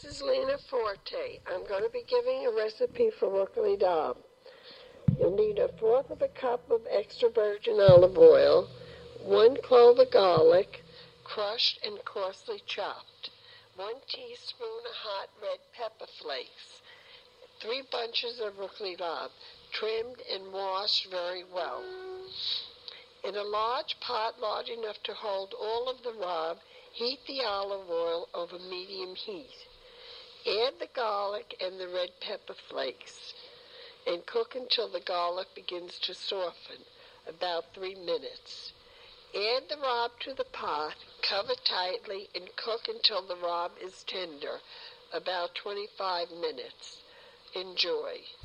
This is Lena Forte. I'm going to be giving a recipe for broccoli dab. You'll need a fourth of a cup of extra virgin olive oil, 1 clove of garlic, crushed and coarsely chopped, 1 teaspoon of hot red pepper flakes, 3 bunches of broccoli dab, trimmed and washed very well. In a large pot large enough to hold all of the rabe, heat the olive oil over medium heat. Add the garlic and the red pepper flakes and cook until the garlic begins to soften, about 3 minutes. Add the rabe to the pot, cover tightly, and cook until the rabe is tender, about 25 minutes. Enjoy.